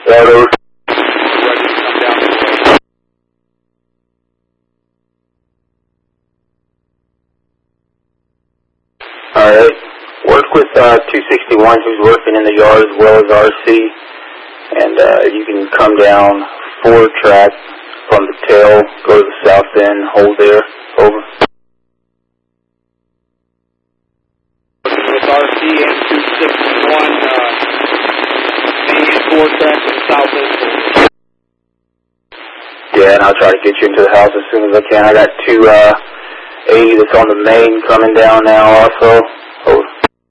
Right over. Ready to come down this way. Alright. Work with 261 who's working in the yard as well as RC. And you can come down 4 track from the tail, go to the south end, hold there. Over. With RC and 261, main 4 track to the south end. Yeah, and I'll try to get you into the house as soon as I can. I got 280 that's on the main coming down now also.